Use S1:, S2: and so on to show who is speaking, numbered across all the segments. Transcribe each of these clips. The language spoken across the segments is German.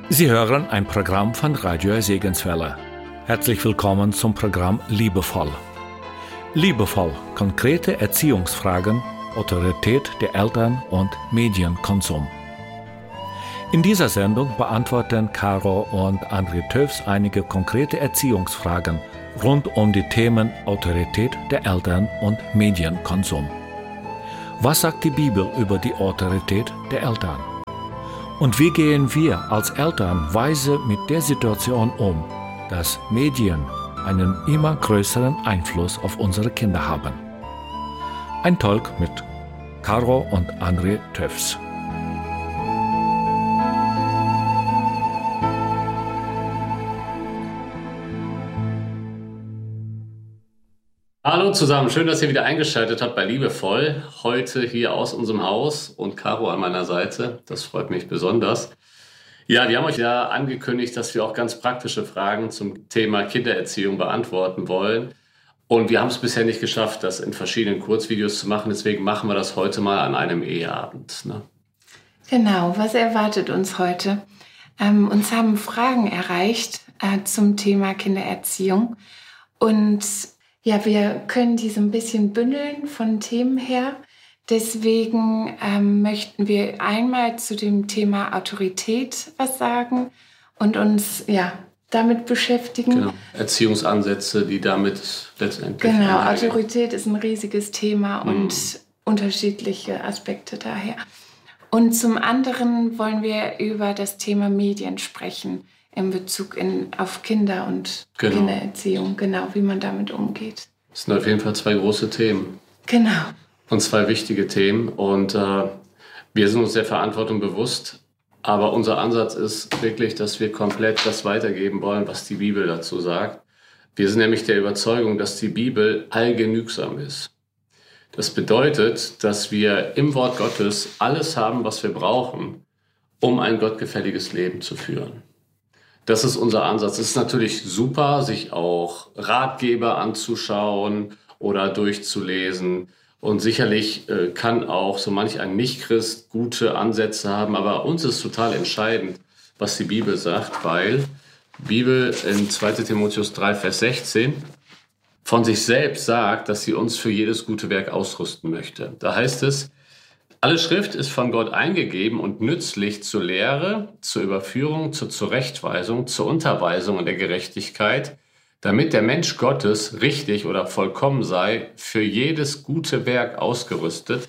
S1: Sie hören ein Programm von Radio Segenswelle. Herzlich willkommen zum Programm Liebevoll. Liebevoll, konkrete Erziehungsfragen, Autorität der Eltern und Medienkonsum. In dieser Sendung beantworten Caro und André Töfs einige konkrete Erziehungsfragen rund um die Themen Autorität der Eltern und Medienkonsum. Was sagt die Bibel über die Autorität der Eltern? Und wie gehen wir als Eltern weise mit der Situation um, dass Medien einen immer größeren Einfluss auf unsere Kinder haben? Ein Talk mit Caro und André Töfs.
S2: Hallo zusammen, schön, dass ihr wieder eingeschaltet habt bei Liebevoll. Heute hier aus unserem Haus und Caro an meiner Seite. Das freut mich besonders. Ja, wir haben euch ja angekündigt, dass wir auch ganz praktische Fragen zum Thema Kindererziehung beantworten wollen. Und wir haben es bisher nicht geschafft, das in verschiedenen Kurzvideos zu machen. Deswegen machen wir das heute mal an einem Eheabend. Ne?
S3: Genau, was erwartet uns heute? Uns haben Fragen erreicht zum Thema Kindererziehung. Und ja, wir können die so ein bisschen bündeln von Themen her. Deswegen möchten wir einmal zu dem Thema Autorität was sagen und uns damit beschäftigen.
S2: Genau. Erziehungsansätze, die damit letztendlich...
S3: Genau, Autorität ist ein riesiges Thema und unterschiedliche Aspekte daher. Und zum anderen wollen wir über das Thema Medien sprechen. In Bezug auf Kinder und Kindererziehung, genau, wie man damit umgeht.
S2: Das sind auf jeden Fall zwei große Themen.
S3: Genau.
S2: Und zwei wichtige Themen. Und wir sind uns der Verantwortung bewusst. Aber unser Ansatz ist wirklich, dass wir komplett das weitergeben wollen, was die Bibel dazu sagt. Wir sind nämlich der Überzeugung, dass die Bibel allgenügsam ist. Das bedeutet, dass wir im Wort Gottes alles haben, was wir brauchen, um ein gottgefälliges Leben zu führen. Das ist unser Ansatz. Es ist natürlich super, sich auch Ratgeber anzuschauen oder durchzulesen. Und sicherlich kann auch so manch ein Nichtchrist gute Ansätze haben. Aber uns ist total entscheidend, was die Bibel sagt, weil die Bibel in 2. Timotheus 3, Vers 16 von sich selbst sagt, dass sie uns für jedes gute Werk ausrüsten möchte. Da heißt es, alle Schrift ist von Gott eingegeben und nützlich zur Lehre, zur Überführung, zur Zurechtweisung, zur Unterweisung in der Gerechtigkeit, damit der Mensch Gottes richtig oder vollkommen sei, für jedes gute Werk ausgerüstet.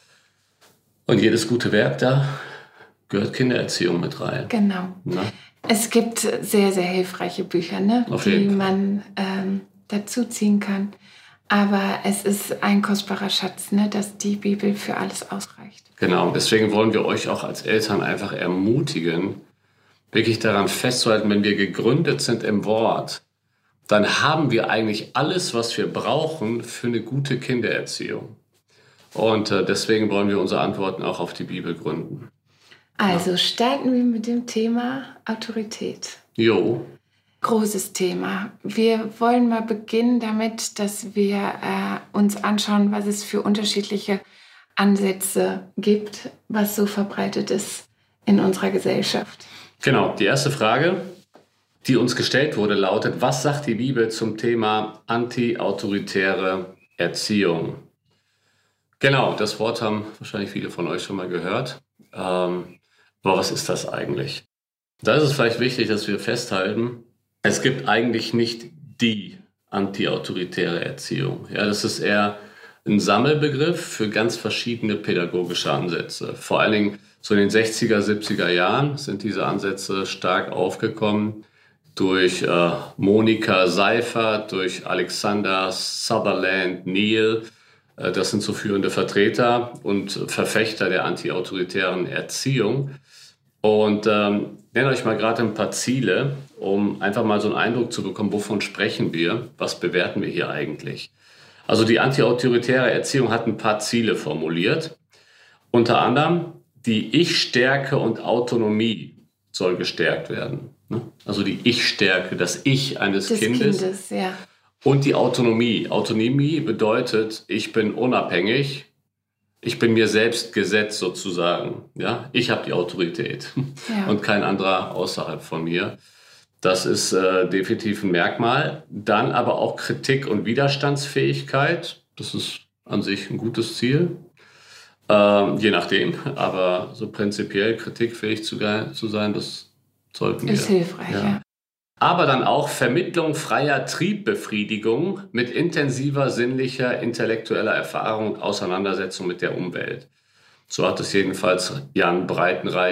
S2: Und jedes gute Werk, da gehört Kindererziehung mit rein.
S3: Genau. Na? Es gibt sehr, sehr hilfreiche Bücher, die man dazu ziehen kann. Aber es ist ein kostbarer Schatz, dass die Bibel für alles ausreicht.
S2: Genau, deswegen wollen wir euch auch als Eltern einfach ermutigen, wirklich daran festzuhalten, wenn wir gegründet sind im Wort, dann haben wir eigentlich alles, was wir brauchen für eine gute Kindererziehung. Und deswegen wollen wir unsere Antworten auch auf die Bibel gründen.
S3: Also starten wir mit dem Thema Autorität.
S2: Jo.
S3: Großes Thema. Wir wollen mal beginnen damit, dass wir uns anschauen, was es für unterschiedliche Ansätze gibt, was so verbreitet ist in unserer Gesellschaft.
S2: Genau, die erste Frage, die uns gestellt wurde, lautet, was sagt die Bibel zum Thema anti-autoritäre Erziehung? Genau, das Wort haben wahrscheinlich viele von euch schon mal gehört. Aber was ist das eigentlich? Da ist es vielleicht wichtig, dass wir festhalten, es gibt eigentlich nicht die anti-autoritäre Erziehung. Ja, das ist eher ein Sammelbegriff für ganz verschiedene pädagogische Ansätze. Vor allen Dingen so in den 60er, 70er Jahren sind diese Ansätze stark aufgekommen durch Monika Seifert, durch Alexander Sutherland Neill. Das sind so führende Vertreter und Verfechter der anti-autoritären Erziehung. Und nenne euch mal gerade ein paar Ziele, um einfach mal so einen Eindruck zu bekommen, wovon sprechen wir, was bewerten wir hier eigentlich. Also die anti-autoritäre Erziehung hat ein paar Ziele formuliert. Unter anderem die Ich-Stärke und Autonomie soll gestärkt werden. Also die Ich-Stärke, das Ich eines Kindes.
S3: Ja.
S2: Und die Autonomie. Autonomie bedeutet, ich bin unabhängig, ich bin mir selbst gesetzt sozusagen. Ja? Ich habe die Autorität und kein anderer außerhalb von mir. Das ist definitiv ein Merkmal. Dann aber auch Kritik und Widerstandsfähigkeit. Das ist an sich ein gutes Ziel. Je nachdem. Aber so prinzipiell kritikfähig zu sein, das sollten wir.
S3: Ist hilfreich, ja.
S2: Aber dann auch Vermittlung freier Triebbefriedigung mit intensiver sinnlicher, intellektueller Erfahrung und Auseinandersetzung mit der Umwelt. So hat es jedenfalls Jan Breitenreich